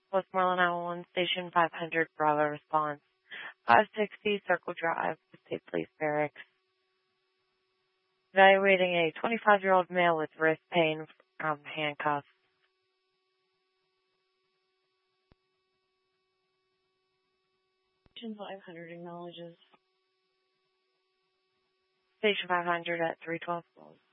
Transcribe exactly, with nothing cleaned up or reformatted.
Westmoreland nine one one, Station five hundred, Bravo response. five sixty Circle Drive, State Police Barracks. Evaluating a twenty-five-year-old male with wrist pain from handcuffs. Station five hundred acknowledges. Station five hundred at three twelve.